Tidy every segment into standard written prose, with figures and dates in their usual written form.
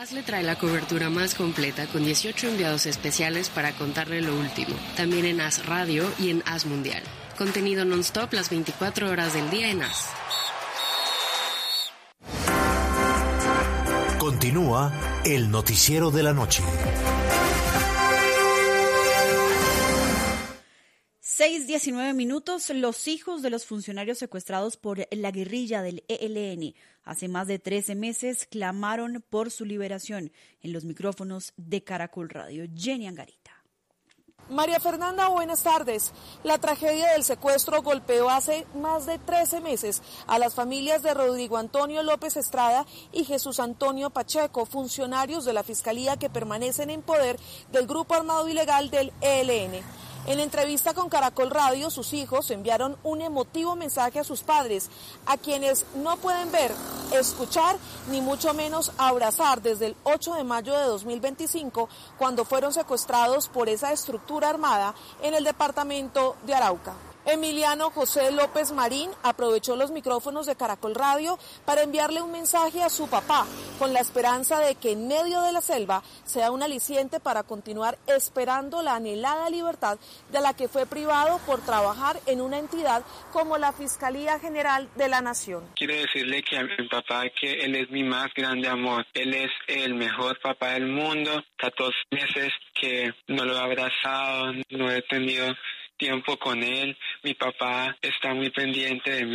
AS le trae la cobertura más completa con 18 enviados especiales para contarle lo último, también en AS Radio y en AS Mundial. Contenido non-stop las 24 horas del día en AS. Continúa el noticiero de la noche. 6:19. Los hijos de los funcionarios secuestrados por la guerrilla del ELN hace más de 13 meses clamaron por su liberación en los micrófonos de Caracol Radio. Jenny Angarita. María Fernanda, buenas tardes. La tragedia del secuestro golpeó hace más de 13 meses a las familias de Rodrigo Antonio López Estrada y Jesús Antonio Pacheco, funcionarios de la Fiscalía que permanecen en poder del grupo armado ilegal del ELN. En entrevista con Caracol Radio, sus hijos enviaron un emotivo mensaje a sus padres, a quienes no pueden ver, escuchar, ni mucho menos abrazar desde el 8 de mayo de 2025, cuando fueron secuestrados por esa estructura armada en el departamento de Arauca. Emiliano José López Marín aprovechó los micrófonos de Caracol Radio para enviarle un mensaje a su papá, con la esperanza de que en medio de la selva sea un aliciente para continuar esperando la anhelada libertad de la que fue privado por trabajar en una entidad como la Fiscalía General de la Nación. Quiero decirle que a mi papá que él es mi más grande amor, él es el mejor papá del mundo. 14 meses que no lo he abrazado, no he tenido tiempo con él. Mi papá está muy pendiente de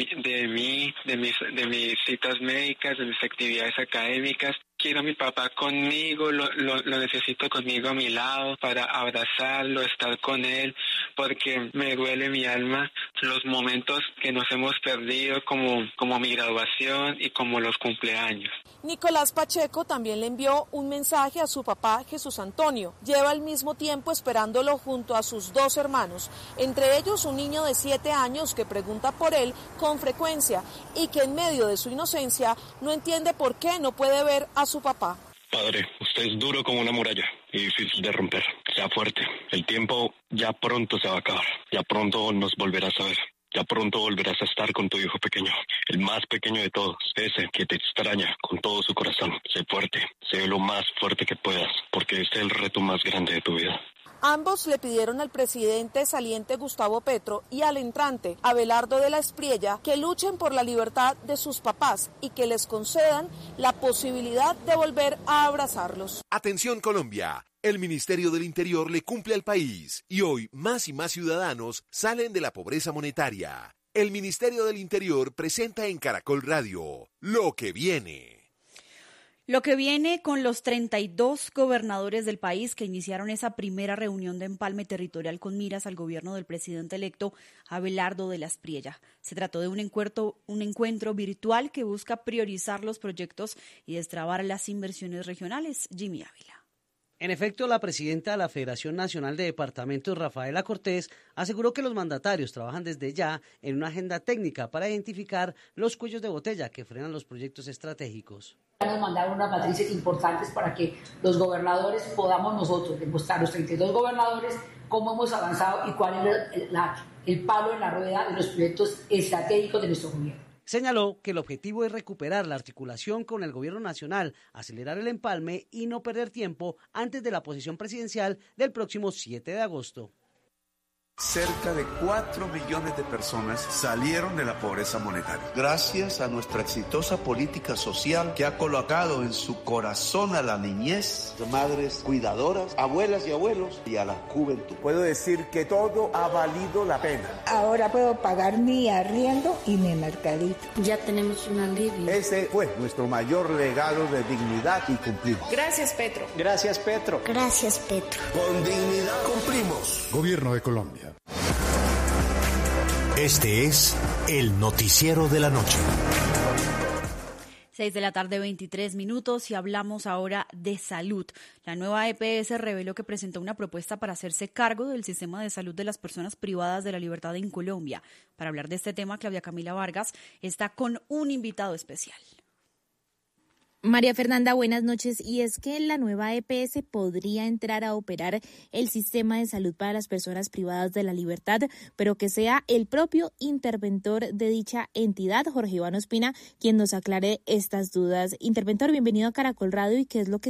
mis citas médicas, de mis actividades académicas. Quiero a mi papá conmigo, lo necesito conmigo a mi lado para abrazarlo, estar con él, porque me duele mi alma los momentos que nos hemos perdido, como mi graduación y como los cumpleaños. Nicolás Pacheco también le envió un mensaje a su papá Jesús Antonio. Lleva el mismo tiempo esperándolo junto a sus 2 hermanos, entre ellos un niño de 7 años que pregunta por él con frecuencia y que en medio de su inocencia no entiende por qué no puede ver a su papá. Padre, usted es duro como una muralla y difícil de romper. Sea fuerte. El tiempo ya pronto se va a acabar. Ya pronto nos volverás a ver. Ya pronto volverás a estar con tu hijo pequeño, el más pequeño de todos, ese que te extraña con todo su corazón. Sé fuerte, sé lo más fuerte que puedas, porque este es el reto más grande de tu vida. Ambos le pidieron al presidente saliente Gustavo Petro y al entrante Abelardo de la Espriella que luchen por la libertad de sus papás y que les concedan la posibilidad de volver a abrazarlos. Atención Colombia, el Ministerio del Interior le cumple al país y hoy más y más ciudadanos salen de la pobreza monetaria. El Ministerio del Interior presenta en Caracol Radio Lo que viene. Lo que viene con los 32 gobernadores del país que iniciaron esa primera reunión de empalme territorial con miras al gobierno del presidente electo Abelardo de la Espriella. Se trató de un encuentro virtual que busca priorizar los proyectos y destrabar las inversiones regionales. Jimmy Ávila. En efecto, la presidenta de la Federación Nacional de Departamentos, Rafaela Cortés, aseguró que los mandatarios trabajan desde ya en una agenda técnica para identificar los cuellos de botella que frenan los proyectos estratégicos. Nos mandaron unas matrices importantes para que los gobernadores podamos nosotros demostrar, los 32 gobernadores, cómo hemos avanzado y cuál es el palo en la rueda de los proyectos estratégicos de nuestro gobierno. Señaló que el objetivo es recuperar la articulación con el gobierno nacional, acelerar el empalme y no perder tiempo antes de la posesión presidencial del próximo 7 de agosto. Cerca de 4 millones de personas salieron de la pobreza monetaria. Gracias a nuestra exitosa política social que ha colocado en su corazón a la niñez, madres cuidadoras, abuelas y abuelos y a la juventud. Puedo decir que todo ha valido la pena. Ahora puedo pagar mi arriendo y mi mercadito. Ya tenemos un alivio. Ese fue nuestro mayor legado de dignidad y cumplimos. Gracias, Petro. Gracias, Petro. Gracias, Petro. Con dignidad cumplimos. Gobierno de Colombia. Este es el noticiero de la noche. 6:23 p.m. y hablamos ahora de salud. La nueva EPS reveló que presentó una propuesta para hacerse cargo del sistema de salud de las personas privadas de la libertad en Colombia. Para hablar de este tema, Claudia Camila Vargas está con un invitado especial. María Fernanda, buenas noches. Y es que la nueva EPS podría entrar a operar el sistema de salud para las personas privadas de la libertad, pero que sea el propio interventor de dicha entidad, Jorge Iván Ospina, quien nos aclare estas dudas. Interventor, bienvenido a Caracol Radio. ¿Y qué es lo que